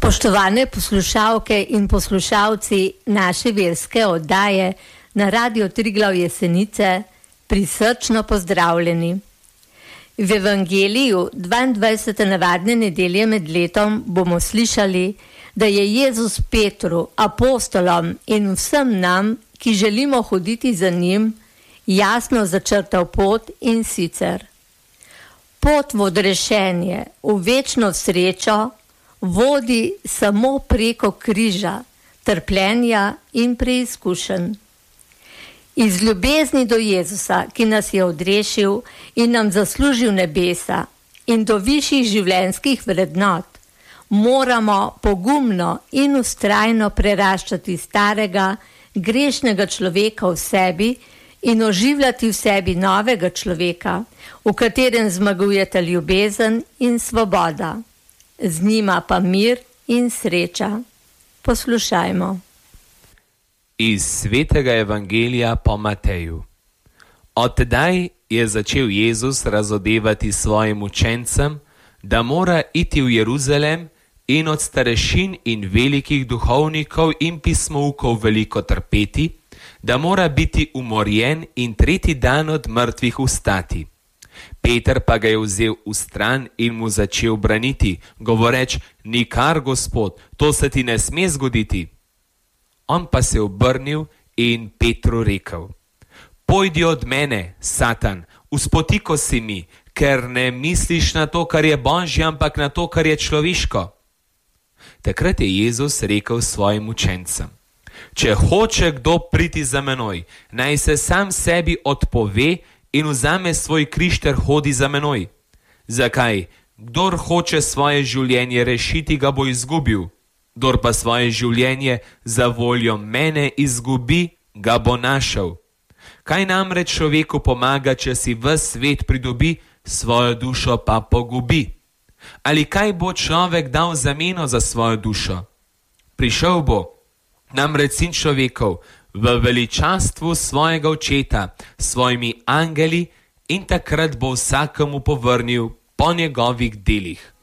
Spoštovane poslušalke in poslušalci naše verske oddaje na Radio Triglav Jesenice, prisrčno pozdravljeni. V Evangeliju 22. navadne nedelje med letom bomo slišali, da je Jezus Petru, apostolom in vsem nam, ki želimo hoditi za njim, jasno začrtal pot, in sicer: pot v odrešenje, v večno srečo, vodi samo preko križa, trpljenja in preizkušenj. Iz ljubezni do Jezusa, ki nas je odrešil in nam zaslužil nebesa, in do višjih življenjskih vrednot, moramo pogumno in vztrajno preraščati starega, grešnega človeka v sebi in oživljati v sebi novega človeka, v katerem zmagujeta ljubezen in svoboda. Z njima pa mir in sreča. Poslušajmo. Iz svetega Evangelija po Mateju. Od tedaj je začel Jezus razodevati svojim učencem, da mora iti v Jeruzalem in od starešin in velikih duhovnikov in pismoukov veliko trpeti, da mora biti umorjen in tretji dan od mrtvih vstati. Peter pa ga je vzel v stran in mu začel braniti, govoreč: nikar, Gospod, to se ti ne sme zgoditi. On pa se obrnil in Petru rekel: pojdi od mene, Satan, vzpotiko si mi, ker ne misliš na to, kar je božje, ampak na to, kar je človeško. Takrat je Jezus rekel svojim učencem: če hoče kdo priti za menoj, naj se sam sebi odpove in vzame svoj križ ter hodi za menoj. Zakaj? Kdor hoče svoje življenje rešiti, ga bo izgubil. Kdor pa svoje življenje za voljo mene izgubi, ga bo našel. Kaj namreč človeku pomaga, če si ves svet pridobi, svojo dušo pa pogubi? Ali kaj bo človek dal zameno za svojo dušo? Prišel bo namreč Sin človekov v veličastvu svojega očeta s svojimi angeli, in takrat bo vsakemu povrnil po njegovih delih.